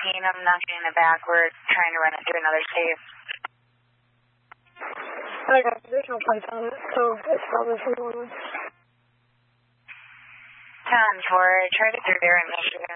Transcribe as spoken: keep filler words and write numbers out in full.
eighteen, I'm not getting it back. We're trying to run it through another state. Okay, there's no plates on it, so it's probably from Norwood. ten four, I tried it through there in Michigan.